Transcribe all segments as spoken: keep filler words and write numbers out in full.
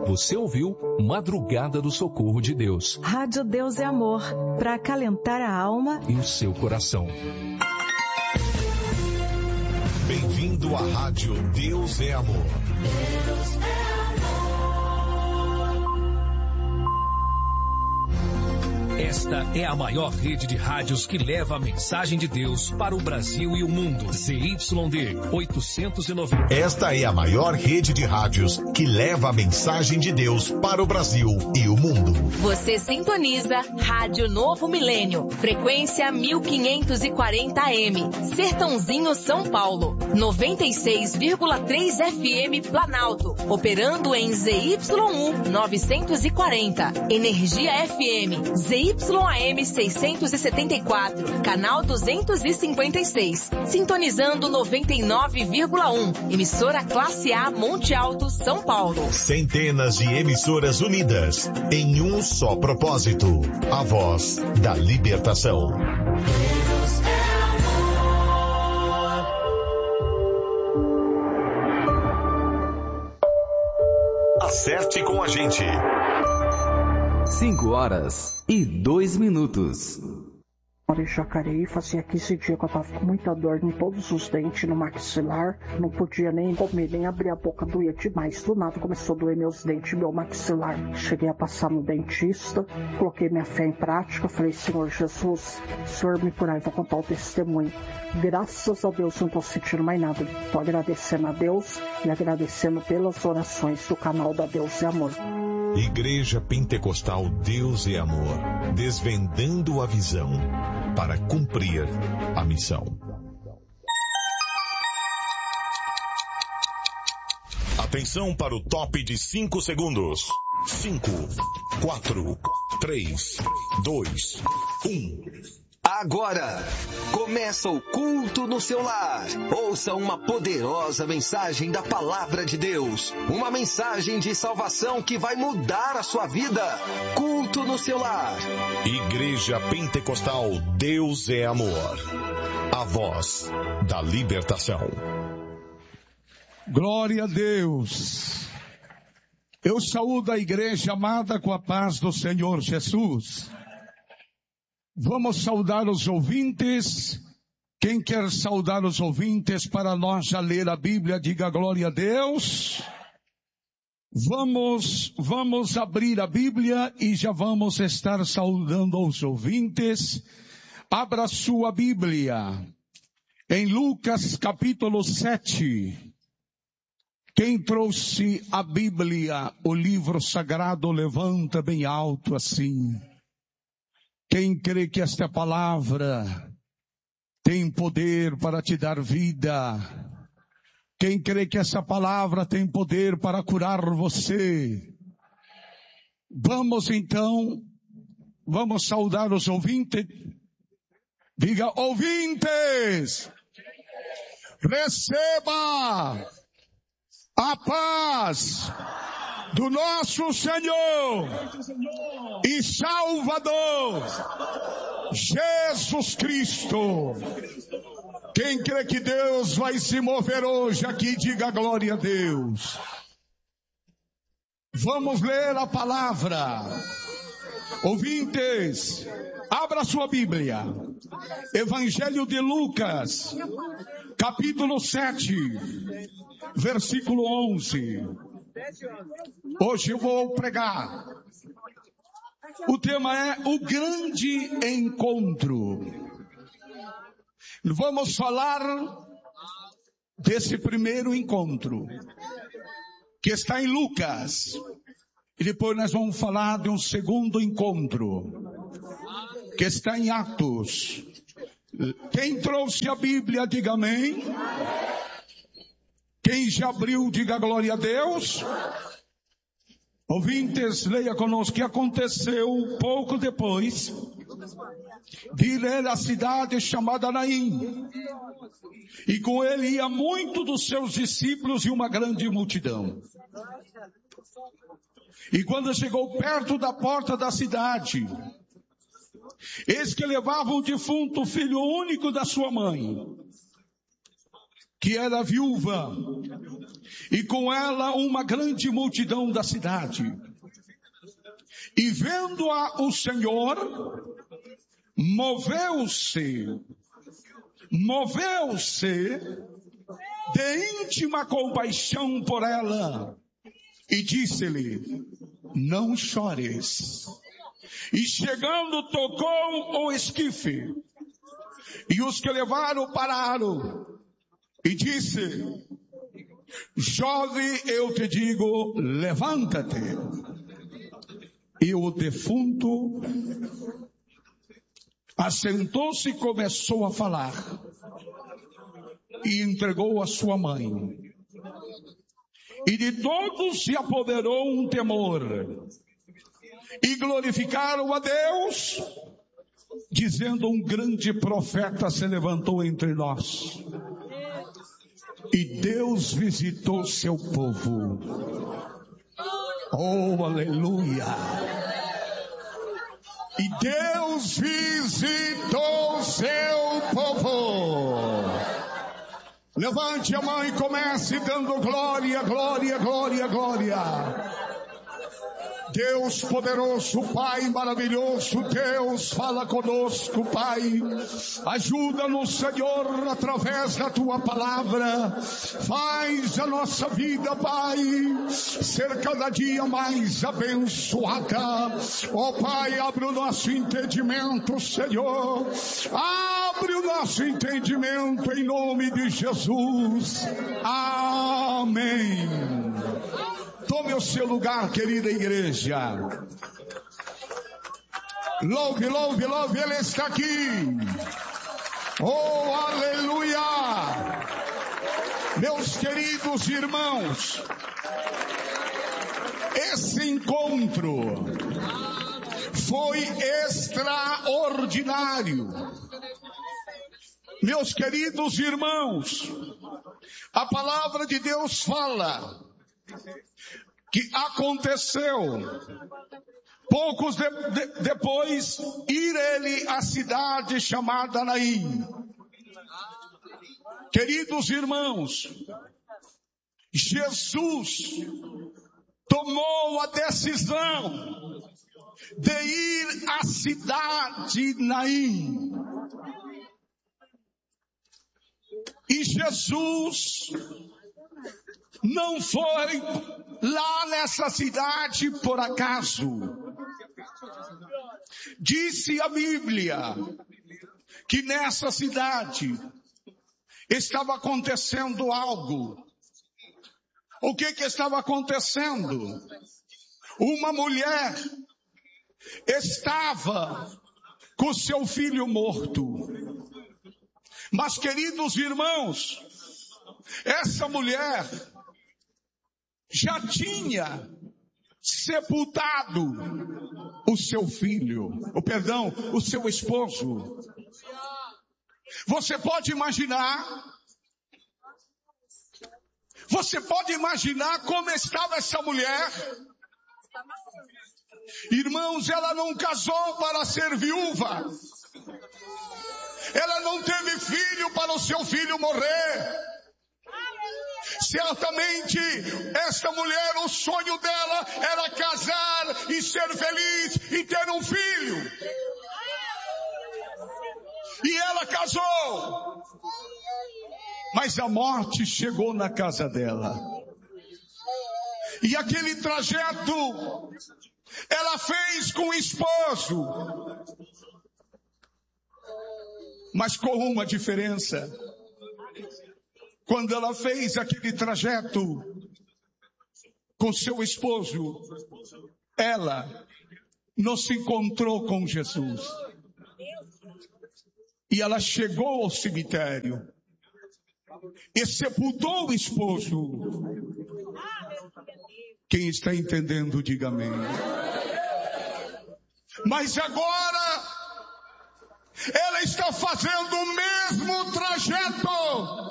Você ouviu Madrugada do Socorro de Deus. Rádio Deus é Amor, para acalentar a alma e o seu coração. Bem-vindo à Rádio Deus é Amor. Deus é amor. Esta é a maior rede de rádios que leva a mensagem de Deus para o Brasil e o mundo. Z Y D oitocentos e noventa. Esta é a maior rede de rádios que leva a mensagem de Deus para o Brasil e o mundo. Você sintoniza Rádio Novo Milênio, frequência mil quinhentos e quarenta A M, Sertãozinho, São Paulo, noventa e seis vírgula três F M Planalto, operando em Z Y um novecentos e quarenta, Energia F M, Z Y A M seiscentos e setenta e quatro, canal duzentos e cinquenta e seis, sintonizando noventa e nove vírgula um, emissora classe A Monte Alto, São Paulo. Centenas de emissoras unidas em um só propósito, a voz da libertação. Deus é amor. Acerte com a gente. Cinco horas e dois minutos. Moro em Jacareí, fazia quinze dias que eu tava com muita dor em todos os dentes, no maxilar, não podia nem comer, nem abrir a boca, doía demais. Do nada começou a doer meus dentes, meu maxilar. Cheguei a passar no dentista, coloquei minha fé em prática, falei, Senhor Jesus, Senhor me curar, vou contar o testemunho. Graças a Deus não tô sentindo mais nada. Tô agradecendo a Deus e agradecendo pelas orações do canal da Deus é Amor. Igreja Pentecostal Deus é Amor, desvendando a visão para cumprir a missão. Atenção para o top de cinco segundos. cinco, quatro, três, dois, um... Agora, começa o culto no seu lar. Ouça uma poderosa mensagem da Palavra de Deus. Uma mensagem de salvação que vai mudar a sua vida. Culto no seu lar. Igreja Pentecostal Deus é Amor. A voz da libertação. Glória a Deus. Eu saúdo a igreja amada com a paz do Senhor Jesus. Vamos saudar os ouvintes. Quem quer saudar os ouvintes para nós já ler a Bíblia, diga glória a Deus. Vamos, vamos abrir a Bíblia e já vamos estar saudando os ouvintes. Abra sua Bíblia em Lucas capítulo sete. Quem trouxe a Bíblia, o livro sagrado, levanta bem alto assim. Quem crê que esta palavra tem poder para te dar vida? Quem crê que essa palavra tem poder para curar você? Vamos então, vamos saudar os ouvintes. Diga, ouvintes, receba a paz do nosso Senhor e Salvador Jesus Cristo. Quem crê que Deus vai se mover hoje aqui, diga glória a Deus. Vamos ler a palavra. Ouvintes, abra sua Bíblia. Evangelho de Lucas, capítulo sete, versículo onze. Hoje eu vou pregar. O tema é o grande encontro. Vamos falar desse primeiro encontro, que está em Lucas. E depois nós vamos falar de um segundo encontro, que está em Atos. Quem trouxe a Bíblia, diga amém. Quem já abriu, diga glória a Deus. Ouvintes, leia conosco o que aconteceu pouco depois de ir à cidade chamada Naim. E com ele ia muito dos seus discípulos e uma grande multidão. E quando chegou perto da porta da cidade, eis que levava o defunto filho único da sua mãe. que era viúva, e com ela uma grande multidão da cidade. E vendo-a o Senhor, moveu-se, moveu-se de íntima compaixão por ela, e disse-lhe: não chores. E chegando, tocou o esquife, e os que levaram pararam, e disse: jovem, eu te digo, levanta-te. E o defunto assentou-se e começou a falar, e entregou a sua mãe. E de todos se apoderou um temor, e glorificaram a Deus, dizendo: um grande profeta se levantou entre nós, e Deus visitou seu povo. Oh, aleluia! E Deus visitou seu povo. Levante a mão e comece dando glória, glória, glória, glória. Deus poderoso, Pai maravilhoso, Deus fala conosco, Pai. Ajuda-nos, Senhor, através da Tua palavra. Faz a nossa vida, Pai, ser cada dia mais abençoada. Ó Pai, abre o nosso entendimento, Senhor. Abre o nosso entendimento em nome de Jesus. Amém. Tome o seu lugar, querida igreja. Louve, louve, louve, Ele está aqui. Oh, aleluia. Meus queridos irmãos, esse encontro foi extraordinário. Meus queridos irmãos, a palavra de Deus fala que aconteceu poucos de, de, depois ir ele à cidade chamada Naim. Queridos irmãos, Jesus tomou a decisão de ir à cidade Naim. E Jesus não foi lá nessa cidade por acaso. Disse a Bíblia que nessa cidade estava acontecendo algo. O que que estava acontecendo? Uma mulher estava com seu filho morto. Mas, queridos irmãos, essa mulher já tinha sepultado o seu filho, ou perdão, o seu esposo. Você pode imaginar, você pode imaginar como estava essa mulher? Irmãos, ela não casou para ser viúva. Ela não teve filho para o seu filho morrer. Certamente, esta mulher, o sonho dela era casar e ser feliz e ter um filho. E ela casou. Mas a morte chegou na casa dela. E aquele trajeto ela fez com o esposo. Mas com uma diferença. Quando ela fez aquele trajeto com seu esposo, ela não se encontrou com Jesus. E ela chegou ao cemitério e sepultou o esposo. Quem está entendendo, diga amém. Mas agora ela está fazendo o mesmo trajeto.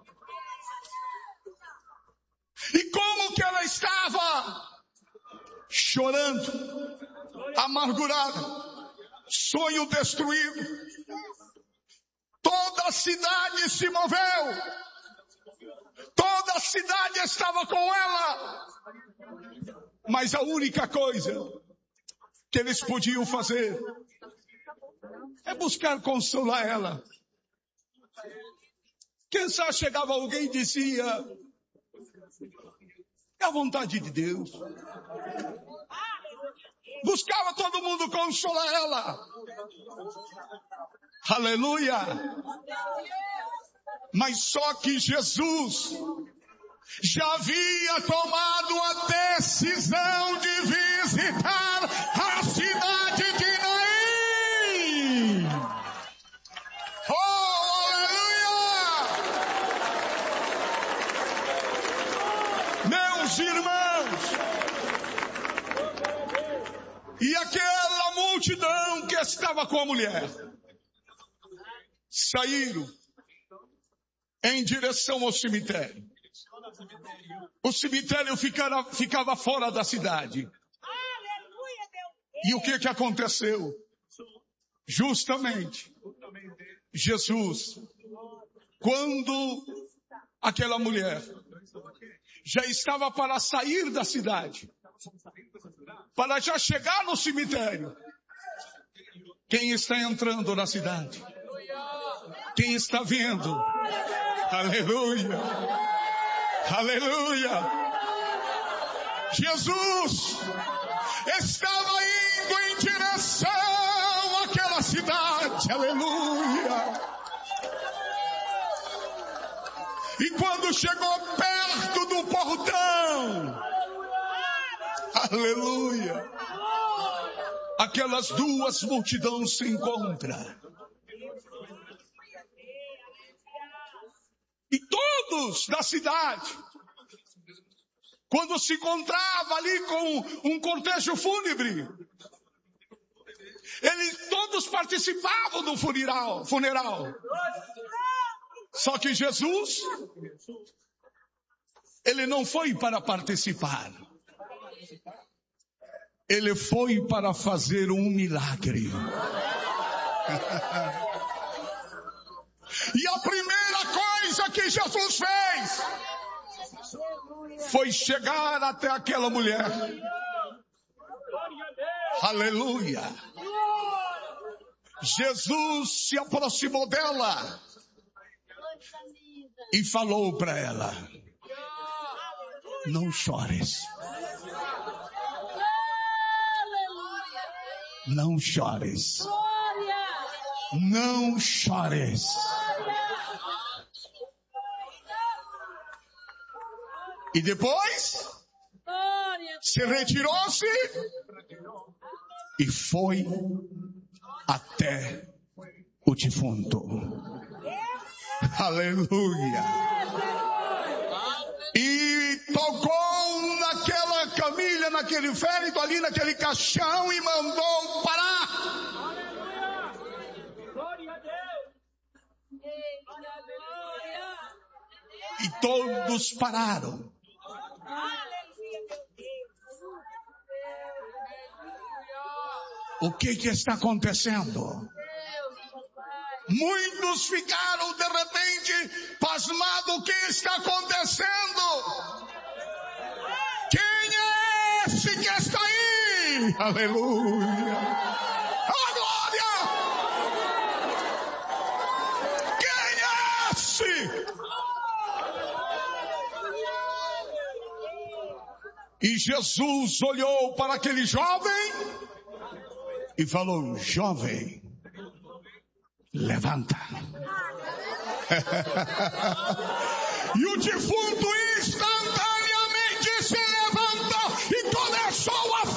E como que ela estava? Chorando, amargurada, sonho destruído. Toda a cidade se moveu. Toda a cidade estava com ela. Mas a única coisa que eles podiam fazer é buscar consolar ela. Quem sabe chegava alguém e dizia: é a vontade de Deus. Buscava todo mundo consolar ela. Aleluia. Mas só que Jesus já havia tomado a decisão de visitar a cidade de Naim. Oh, aleluia! Meus irmãos, e aquela multidão que estava com a mulher saíram em direção ao cemitério. O cemitério ficava, ficava fora da cidade. E o que que aconteceu? Justamente, Jesus, quando aquela mulher já estava para sair da cidade, para já chegar no cemitério, quem está entrando na cidade? Quem está vindo? Aleluia! Aleluia! Jesus estava indo em direção àquela cidade. Aleluia! E quando chegou perto do portão, aleluia, aquelas duas multidões se encontram. E todos da cidade, quando se encontrava ali com um cortejo fúnebre, eles todos participavam do funeral, funeral. Só que Jesus, ele não foi para participar. Ele foi para fazer um milagre. E a primeira coisa que Jesus fez foi chegar até aquela mulher. Aleluia! Jesus se aproximou dela e falou para ela: não chores. Não chores. Não chores. E depois se retirou-se e foi até o defunto. Aleluia. E tocou naquela camilha, naquele féretro ali, naquele caixão e mandou parar. E todos pararam. O que que está acontecendo? Muitos ficaram de repente pasmados. O que está acontecendo? Quem é esse que está aí? Aleluia! A glória! Quem é esse? E Jesus olhou para aquele jovem e falou: jovem, levanta. E o defunto instantaneamente se levantou e começou a